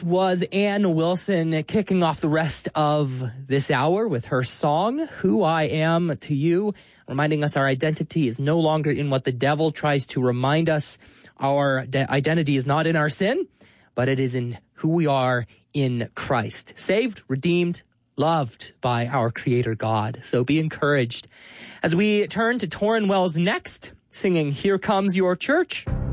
That was Ann Wilson kicking off the rest of this hour with her song, Who I Am to You, reminding us our identity is no longer in what the devil tries to remind us. Our identity is not in our sin, but it is in who we are in Christ. Saved, redeemed, loved by our Creator God. So be encouraged. As we turn to Tauren Wells next, singing Here Comes Your Church.